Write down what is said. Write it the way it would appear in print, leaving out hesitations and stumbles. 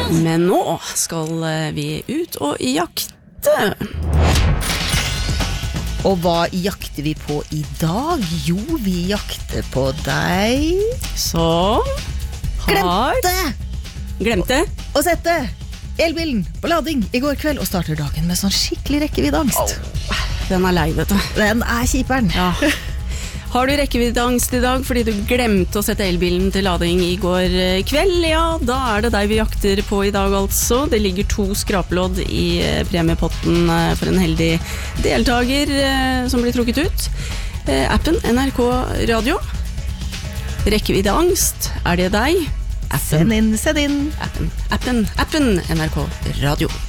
Men nå skal vi ut og jakte. Og hva jakter vi på I dag? Jo, vi jakter på deg Så Glemte å sette elbilen på lading I går kveld og starter dagen med sånn skikkelig rekkeviddeangst. Den lei, vet du. Den kjiperen. Ja. Har du rekkeviddeangst I dag fordi du glemte å sette elbilen til lading I går kveld? Ja, da det deg vi jakter på I dag altså. Det ligger 2 skraplodd I premiepotten for en heldig deltager som blir trukket ut. Appen NRK Radio. Rekkeviddeangst, det deg? Send inn. Appen NRK Radio.